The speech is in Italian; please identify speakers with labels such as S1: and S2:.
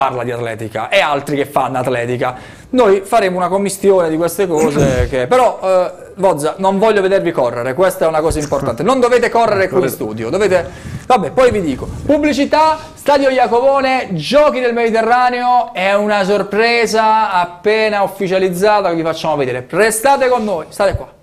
S1: parla di atletica e altri che fanno atletica. Noi faremo una commistione di queste cose, però Vozza, non voglio vedervi correre, questa è una cosa importante. Non dovete correre qui in studio, dovete... Vabbè, poi vi dico, pubblicità, Stadio Iacovone, Giochi del Mediterraneo, è una sorpresa appena ufficializzata che vi facciamo vedere. Restate con noi, state qua.